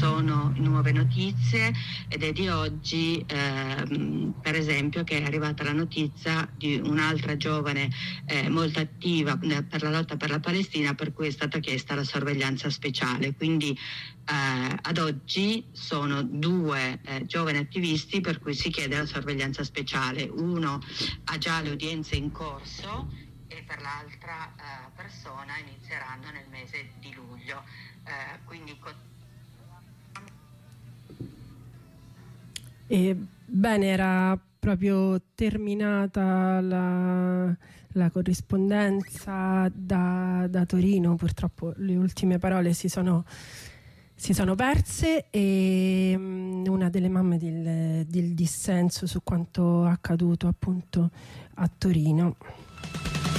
sono nuove notizie, ed è di oggi per esempio che è arrivata la notizia di un'altra giovane molto attiva per la lotta per la Palestina, per cui è stata chiesta la sorveglianza speciale. Quindi ad oggi sono due giovani attivisti per cui si chiede la sorveglianza speciale. Uno ha già le udienze in corso e per l'altra persona inizieranno nel mese di luglio. Quindi bene, era proprio terminata la corrispondenza da Torino. Purtroppo le ultime parole si sono perse, e una delle mamme del dissenso su quanto accaduto appunto a Torino.